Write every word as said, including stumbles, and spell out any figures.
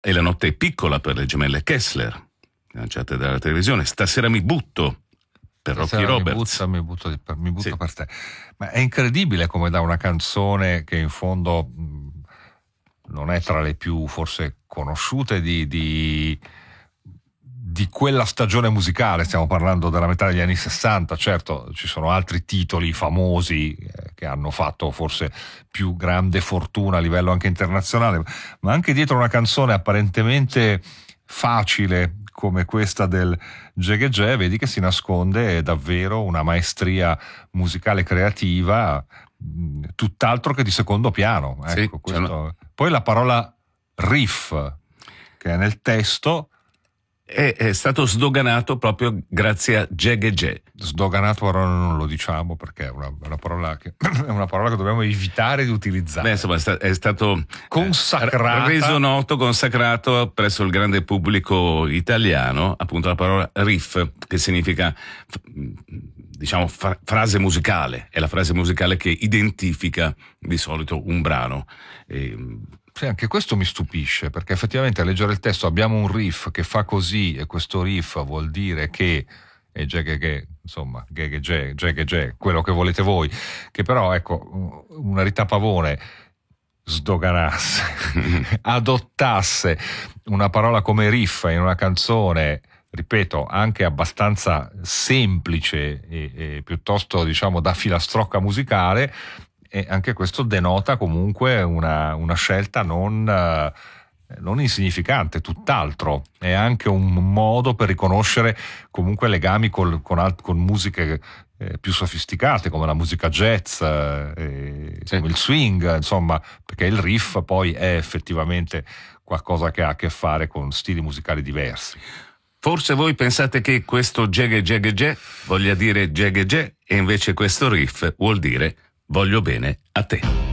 E la notte è piccola per le gemelle Kessler, lanciate dalla televisione. Stasera mi butto per Rocky Roberts. Mi butto, mi butto, mi butto Sì. per te. Ma è incredibile come da una canzone che in fondo mh, non è tra le più forse conosciute di, di, di quella stagione musicale, stiamo parlando della metà degli anni sessanta, certo ci sono altri titoli famosi eh, che hanno fatto forse più grande fortuna a livello anche internazionale, ma anche dietro una canzone apparentemente facile come questa del Jagge Jagge, vedi che si nasconde davvero una maestria musicale creativa mh, tutt'altro che di secondo piano. Ecco, Sì, questo. una... Poi la parola riff, che è nel testo, è, è stato sdoganato proprio grazie a Jagge Jagge. Sdoganato ora non lo diciamo perché è una, una parola che è una parola che dobbiamo evitare di utilizzare. Beh, insomma, è, sta, è stato consacrato, reso noto, consacrato presso il grande pubblico italiano, appunto la parola riff, che significa diciamo fra- frase musicale, è la frase musicale che identifica di solito un brano. E, sì, anche questo mi stupisce, perché effettivamente a leggere il testo abbiamo un riff che fa così e questo riff vuol dire che e Jagge Jagge, insomma, Jagge Jagge, Jagge Jagge, quello che volete voi, che però ecco una Rita Pavone sdoganasse, adottasse una parola come riff in una canzone, ripeto, anche abbastanza semplice e, e piuttosto diciamo da filastrocca musicale, e anche questo denota comunque una, una scelta non, eh, non insignificante, tutt'altro. È anche un modo per riconoscere comunque legami col, con, alt- con musiche eh, più sofisticate come la musica jazz, eh, sì. come il swing, insomma, perché il riff poi è effettivamente qualcosa che ha a che fare con stili musicali diversi. Forse voi pensate che questo Jagge Jagge Jagge voglia dire Jagge Jagge e invece questo riff vuol dire voglio bene a te.